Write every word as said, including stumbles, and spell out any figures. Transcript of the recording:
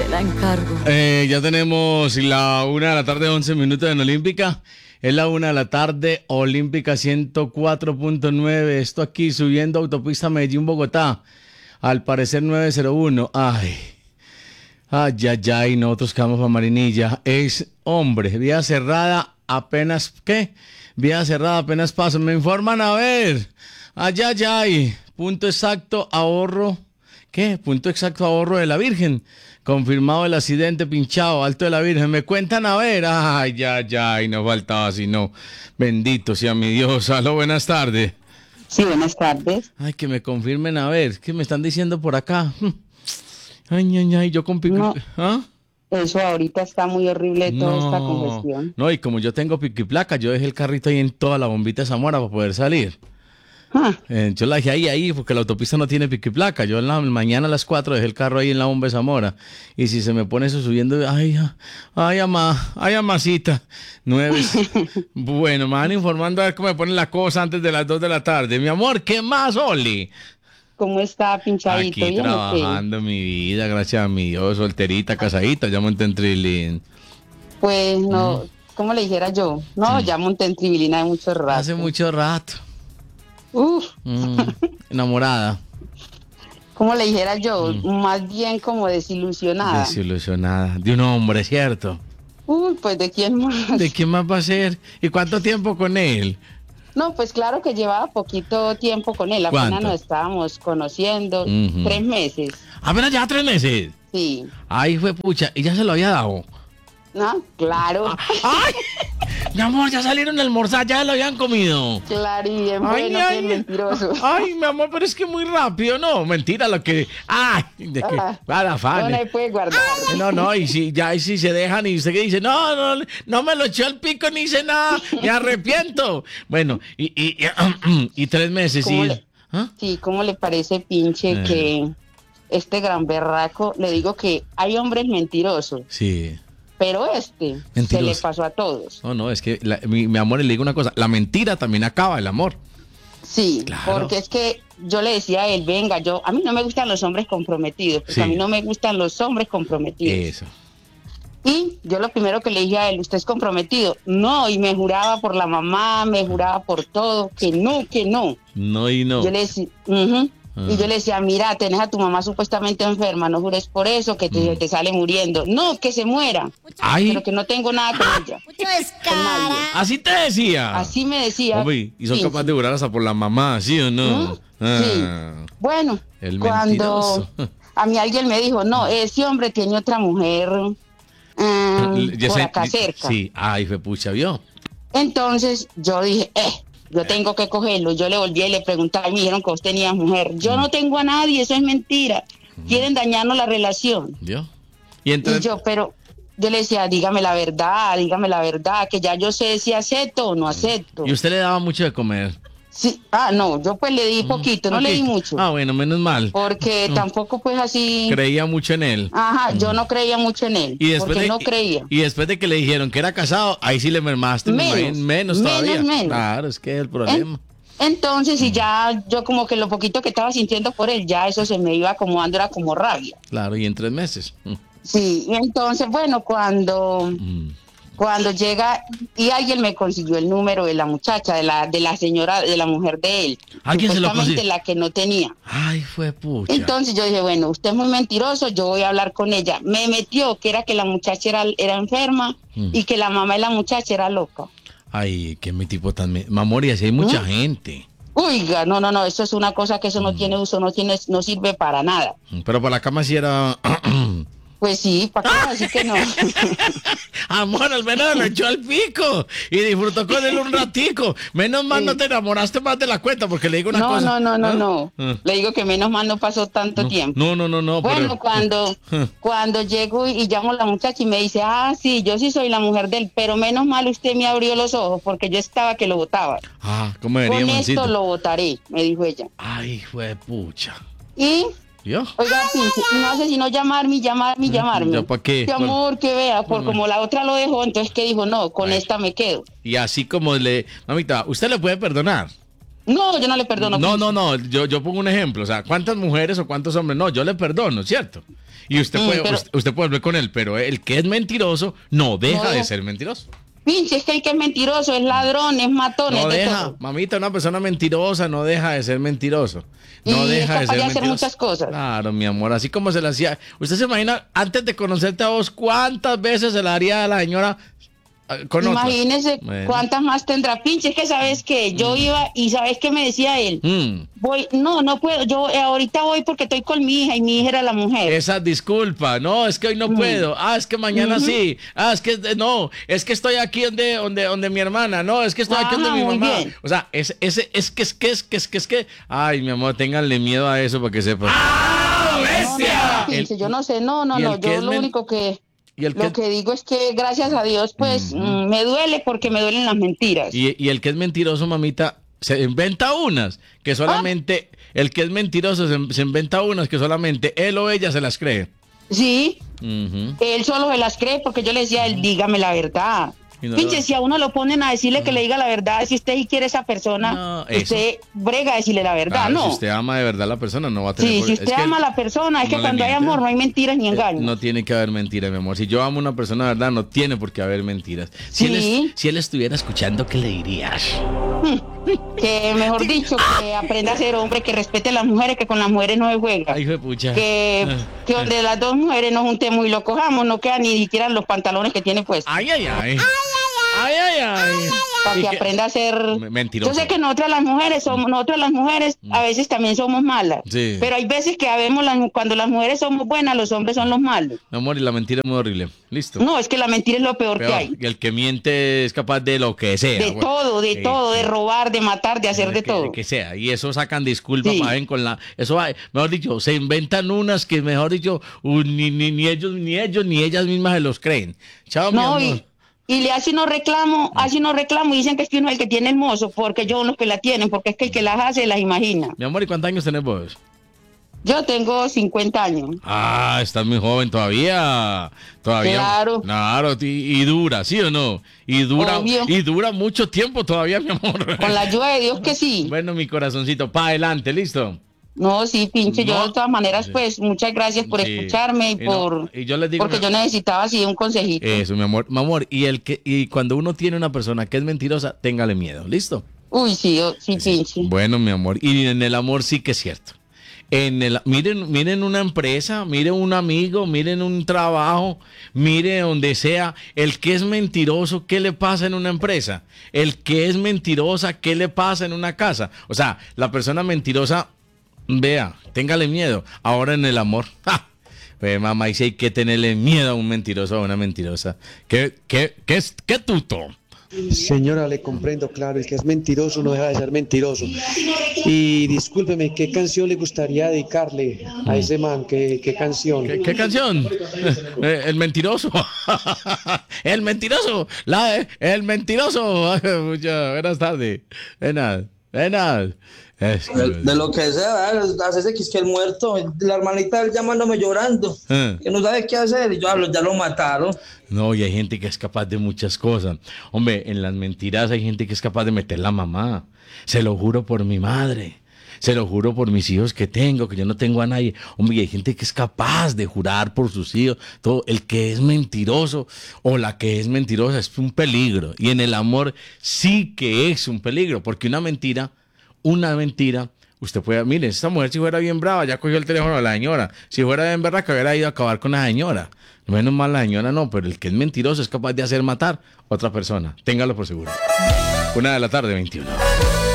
te la encargo. Eh, ya tenemos la una de la tarde, once minutos en Olímpica. Es la una de la tarde, Olímpica ciento cuatro punto nueve. Esto aquí subiendo autopista Medellín-Bogotá. Al parecer nueve cero uno. Ay, ay, ay, ay. Nosotros quedamos para Marinilla. Es hombre, vía cerrada apenas, ¿qué? Vía cerrada apenas paso. Me informan, a ver. Ay, ay, ay. Punto exacto, ahorro. ¿Qué? Punto exacto, ahorro de la Virgen. Confirmado el accidente, pinchado, Alto de la Virgen. Me cuentan, a ver. Ay, ya, ya, y no faltaba sino. Bendito sea mi Dios. Aló, buenas tardes. Sí, buenas tardes. Ay, que me confirmen, a ver. ¿Qué me están diciendo por acá? Ay, ay, ay, yo con pico. No, ¿Ah? eso ahorita está muy horrible, toda No, esta congestión. no, y como yo tengo pico y placa, yo dejé el carrito ahí en toda la bombita de Zamora para poder salir. Ah, Eh, yo la dejé ahí, ahí, porque la autopista no tiene pico y placa. Yo en la mañana a las cuatro dejé el carro ahí en la bomba de Zamora. Y si se me pone eso subiendo, ay, ay, amá, ay, amasita. Nueve. Bueno, me van informando a ver cómo me ponen la cosa antes de las dos de la tarde. Mi amor, ¿qué más, Oli? ¿Cómo está, pinchadito? Aquí ¿Bien o qué? trabajando mi vida, gracias a mi Dios, solterita, casadita, ya monté en Trilín. Pues no, ¿cómo le dijera yo? No, ya monté en Tribilina de mucho rato. Hace mucho rato. Uf, Mm, enamorada. ¿cómo le dijera yo? Más bien como desilusionada. Desilusionada. De un hombre, ¿cierto? Uy, pues ¿de quién más? ¿De quién más va a ser? ¿Y cuánto tiempo con él? No, pues claro que llevaba poquito tiempo con él. Apenas ¿Cuánto? nos estábamos conociendo. Ujú. Tres meses. Apenas ya tres meses. Sí. Ay, fue pucha. ¿Y ya se lo había dado? ¿No? Claro. ¡Ay! Mi amor, ya salieron a almorzar, ya lo habían comido. Claro, y bien Ay, bueno, ay, qué mentiroso. Ay, mi amor, pero es que muy rápido, no, mentira lo que. Ay, de que. Ah, Para no, fan. no se puede guardar. No, no, y si ya y si se dejan y usted que dice, no, no, no me lo echó al pico ni hice nada, me arrepiento. Bueno, y, y, y, y tres meses, ¿Cómo sí. le- ¿Ah? Sí, ¿cómo le parece, pinche, Eh. que este gran berraco, le digo que hay hombres mentirosos, Sí. pero este se Mentiroso. le pasó a todos. No, no, es que la- mi, mi amor, le digo una cosa, la mentira también acaba el amor. Sí, Claro. porque es que yo le decía a él, venga, yo, a mí no me gustan los hombres comprometidos, porque Sí. a mí no me gustan los hombres comprometidos. Eso. Y yo lo primero que le dije a él, ¿usted es comprometido? No, y me juraba por la mamá, me juraba por todo, que no, que no. No y no. Yo le decía, ujú. Ah. Y yo le decía, mira, tenés a tu mamá supuestamente enferma, no jures por eso, que te, Mm. te sale muriendo. No, que se muera, Ay, pero que no tengo nada con ella. Mucho Con nadie. descaro. así te decía. Así me decía. Hombre, y son Sí, capaces sí. de jurar hasta por la mamá, ¿sí o no? ¿Mm? Ah, Bueno, El cuando mentiroso. a mí alguien me dijo, no, ese hombre tiene otra mujer eh, Ya por sé- acá cerca. Sí, ay, fue pucha, ¿vio? Entonces yo dije, eh, yo tengo que cogerlo. Yo le volví y le preguntaba y me dijeron que vos tenías mujer. Yo Mm. no tengo a nadie, eso es mentira. Quieren dañarnos la relación. ¿Vio? Y Y entonces, yo, pero yo le decía, dígame la verdad, dígame la verdad, que ya yo sé si acepto o no acepto. y usted le daba mucho de comer. Sí, ah, no, yo pues le di poquito, no le di Poquito. mucho, Ah, bueno, menos mal. porque tampoco pues así, Creía mucho en él. ajá, yo no creía mucho en él, Y después, porque de, no creía. y después de que le dijeron que era casado, ahí sí le mermaste. me Menos, imagino, menos menos, todavía. menos. Claro, es que es el problema. Entonces, y ya yo como que lo poquito que estaba sintiendo por él, ya eso se me iba acomodando, era como rabia. Claro, y en tres meses. Mm, Sí, y entonces, bueno, cuando... mm. Cuando llega y alguien me consiguió el número de la muchacha, de la de la señora, de la mujer de él. ¿Alguien se lo Supuestamente consiguió? la que no tenía. Ay, fue pucha. Entonces yo dije, bueno, usted es muy mentiroso, yo voy a hablar con ella. Me metió que era que la muchacha era, era enferma Mm. y que la mamá de la muchacha era loca. Ay, que mi tipo tan... me- Mamor, y así hay mucha ¿Mm? gente. Oiga, no, no, no, eso es una cosa que eso Mm. no tiene uso, no tiene, no sirve para nada. Pero por la cama sí era... Pues sí, ¿para qué va a decir que no? Amor, al menos le echó al pico y disfrutó con él un ratico. Menos mal Sí. no te enamoraste más de la cuenta porque le digo una No, cosa. no, no, no, ¿Ah? no. Ah. Le digo que menos mal no pasó tanto No, tiempo. no, no, no, no. Bueno, pero- cuando, cuando llego y llamo a la muchacha y me dice, ah, sí, yo sí soy la mujer de él, pero menos mal usted me abrió los ojos porque yo estaba que lo botaba. Ah, ¿cómo vería, Con mancito? esto lo votaré, me dijo ella. Ay, fue pucha. Y, ¿Yo? oiga, pinche, no hace sino llamarme, llamarme, llamarme. ¿Ya pa' qué? Qué amor, que vea, por Mm. como la otra lo dejó, entonces que dijo, no, con Ay. esta me quedo. Y así como le... Mamita, ¿usted le puede perdonar? No, yo no le perdono. No, Pinche. no, no, yo, yo pongo un ejemplo, o sea, ¿cuántas mujeres o cuántos hombres? No, yo le perdono, ¿cierto? Y usted Mm, puede, pero- usted, usted puede hablar con él, pero el que es mentiroso no deja No de deja. ser mentiroso. Pinche, es que el que es mentiroso, es ladrón, es matón, No es de deja, todo. mamita, una persona mentirosa no deja de ser mentiroso. No Y es deja de capaz ser de hacer mentiroso. muchas cosas. Claro, mi amor, así como se le hacía. ¿Usted se imagina, antes de conocerte a vos, cuántas veces se la haría a la señora eh, con otra? Imagínese Bueno. cuántas más tendrá. Pinche, es que sabes que yo iba y sabes que me decía él. Mm. Voy, no, no puedo. Yo eh, ahorita voy porque estoy con mi hija y mi hija era la mujer. Esa disculpa, no, es que hoy no puedo, ah, es que mañana Ujú. sí, ah, es que no, es que estoy aquí donde, donde, donde mi hermana, no, es que estoy aquí Ajá, donde mi muy mamá. bien. O sea, es, ese, es que es que es que es que es que, ay, mi amor, ténganle miedo a eso para que sepan. No, no, no, pinche, El- yo no sé, no, no, y el no. que Yo es lo men- único que Y el lo que, que digo es que gracias a Dios, pues Ujú. mm, me duele porque me duelen las mentiras. y, y el que es mentiroso, mamita, se inventa unas que solamente, el que es mentiroso se, se inventa unas que solamente él o ella se las cree. Sí, Ujú. él solo se las cree porque yo le decía a él, dígame la verdad. Y no Pinche, lo- si a uno lo ponen a decirle que le diga la verdad, si usted sí quiere a esa persona, No, eso. usted brega a decirle la verdad, Claro, ¿no? si usted ama de verdad a la persona, no va a tener Sí, por- si es usted que ama a la persona, es no que le cuando hay miente. amor no hay mentiras ni Eh, engaños. No tiene que haber mentiras, mi amor. Si yo amo a una persona de verdad, no tiene por qué haber mentiras. Si, él, Sí. es- si él estuviera escuchando, ¿qué le dirías? Que mejor dicho, que aprenda a ser hombre, que respete a las mujeres, que con las mujeres no se juega. Ay, hijo de pucha. Que, que donde las dos mujeres nos juntemos y lo cojamos, no quedan ni siquiera los pantalones que tiene puestos. Ay, ay, ay. Ay, ay, ay. Para Y que que- aprenda a ser Me- mentiroso. Yo sé que nosotras las mujeres somos, nosotras las mujeres a veces también somos malas. Sí. Pero hay veces que habemos las, cuando las mujeres somos buenas, los hombres son los malos. Mi amor, y la mentira es muy horrible. Listo. No, es que la mentira es lo peor, Peor. que hay. Y el que miente es capaz de lo que sea. De güey. todo, de Sí, todo, sí. de robar, de matar, de hacer de que, todo. que sea. Y eso sacan disculpas, Sí. pagen con la. Eso va, mejor dicho, se inventan unas que, mejor dicho, uh, ni, ni, ni ellos, ni ellos, ni ellas mismas se los creen. Chao, mi No, amor. y, y le hace unos reclamos, hace unos reclamos y dicen que es que uno es el que tiene el mozo, porque yo unos que la tienen, porque es que el que las hace las imagina. Mi amor, ¿y cuántos años tenés vos? Yo tengo cincuenta años. Ah, estás muy joven todavía. Todavía. Claro. Claro, y, y dura, ¿sí o no? Y dura, Obvio. y dura mucho tiempo todavía, mi amor. Con la ayuda de Dios que sí. Bueno, mi corazoncito, para adelante, ¿listo? No, sí, pinche, yo No. de todas maneras, Sí. pues, muchas gracias por Sí. escucharme y, Y no, por... y yo les digo, porque mi- yo necesitaba así un consejito. Eso, mi amor. Mi amor, y, el que, y cuando uno tiene una persona que es mentirosa, téngale miedo, ¿listo? Uy, sí, yo- sí, pinche. Bueno, mi amor, y en el amor sí que es cierto. En el, miren, miren una empresa, miren un amigo, miren un trabajo, mire donde sea. El que es mentiroso, ¿qué le pasa en una empresa? El que es mentirosa, ¿qué le pasa en una casa? O sea, la persona mentirosa, vea, téngale miedo. Ahora en el amor, ¡ja! Pues, mamá, dice hay que tenerle miedo a un mentiroso o a una mentirosa. ¿Qué, qué, qué, es, qué tuto? Señora, le comprendo, claro, el que es mentiroso no deja de ser mentiroso. Y discúlpeme, ¿qué canción le gustaría dedicarle a ese man? ¿Qué, qué canción? ¿Qué, qué canción? Eh, el mentiroso. El mentiroso. La, el mentiroso. Muchas buenas tardes. Buenas. Buenas. Es- De, de lo que sea, hacerse que es que el muerto, la hermanita él llamándome llorando, Eh. que no sabe qué hacer, y yo hablo, ya lo mataron. No, y hay gente que es capaz de muchas cosas. Hombre, en las mentiras hay gente que es capaz de meter la mamá. Se lo juro por mi madre. Se lo juro por mis hijos que tengo, que yo no tengo a nadie. Hombre, y hay gente que es capaz de jurar por sus hijos. Todo el que es mentiroso o la que es mentirosa es un peligro. Y en el amor sí que es un peligro, porque una mentira, una mentira, usted puede, mire, esta mujer si fuera bien brava, ya cogió el teléfono de la señora. Si fuera bien verdad que hubiera ido a acabar con la señora. Menos mal la señora no, pero el que es mentiroso es capaz de hacer matar a otra persona. Téngalo por seguro. Una de la tarde, veintiuno.